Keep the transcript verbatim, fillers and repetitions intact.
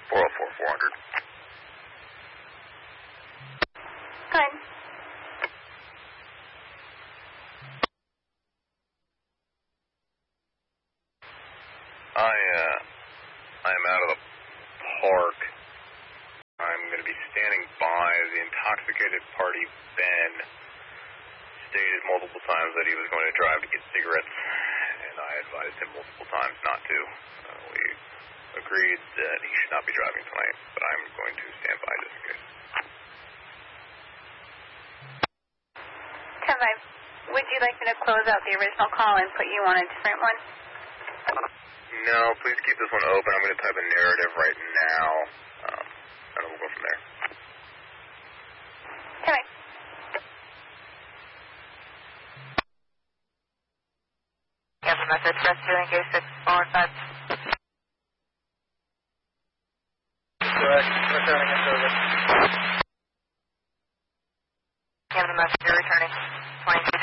four oh four, four hundred. Good. I, uh, I am out of the park. I'm going to be standing by. The intoxicated party, Ben, stated multiple times that he was going to drive to get cigarettes, and I advised him multiple times not to. Uh, we agreed that he should not be driving tonight, but I'm going to stand by just in case. ten five, would you like me to close out the original call and put you on a different one? No, please keep this one open. I'm going to type a narrative right now, um, and we'll go from there. ten five. You have a message for us to engage six four five. Correct. Returning in service. You have a message you're returning. twenty-two.